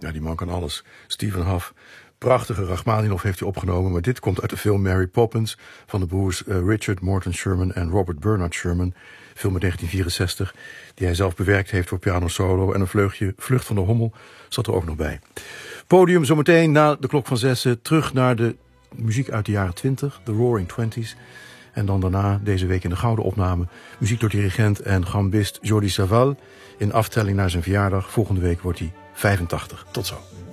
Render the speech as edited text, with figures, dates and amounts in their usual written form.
Ja, die man kan alles. Stephen Hough. Prachtige Rachmaninoff heeft hij opgenomen, maar dit komt uit de film Mary Poppins van de broers Richard Morton Sherman en Robert Bernard Sherman. Film uit 1964, die hij zelf bewerkt heeft voor piano solo. En een vleugje Vlucht van de Hommel zat er ook nog bij. Podium zometeen na de klok van 6 terug naar de muziek uit de jaren 20, de Roaring Twenties. En dan daarna, deze week in de gouden opname, muziek door dirigent en gambist Jordi Savall in aftelling naar zijn verjaardag. Volgende week wordt hij 85. Tot zo.